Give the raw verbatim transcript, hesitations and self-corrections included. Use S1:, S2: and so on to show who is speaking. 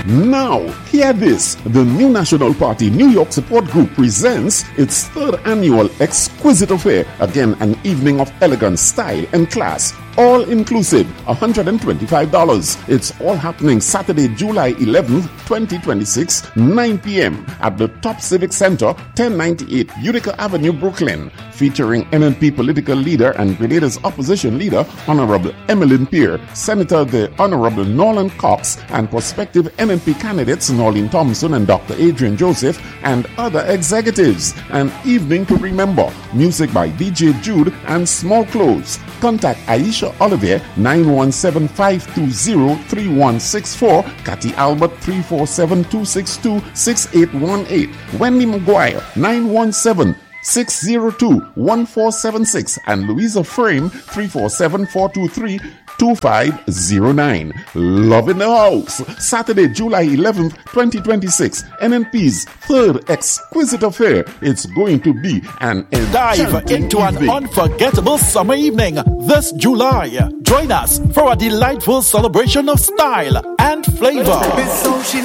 S1: Now, hear this. The New National Party New York Support Group presents its third annual Exquisite Affair. Again, an evening of elegance, style, and class. All inclusive, one hundred twenty-five dollars. It's all happening Saturday, July eleventh, twenty twenty-six, nine p.m. at the Top Civic Center, ten ninety-eight Utica Avenue, Brooklyn. Featuring N N P political leader and Grenada's opposition leader, Honorable Emmeline Peer, Senator the Honorable Nolan Cox, and prospective N N P candidates Norlene Thompson and Doctor Adrian Joseph, and other executives. An evening to remember. Music by D J Jude and Small Clothes. Contact Aisha Olivier, nine one seven, five two zero, three one six four, Cathy Albert, three four seven, two six two, six eight one eight, Wendy Maguire, nine one seven, six zero two, one four seven six, and Louisa Frame, three four seven, four two three, two five zero nine. Love in the house. Saturday, July eleventh, twenty twenty-six. N N P's third Exquisite Affair. It's going to be an
S2: dive into
S1: evening.
S2: An unforgettable summer evening this July. Join us for a delightful celebration of style and flavor.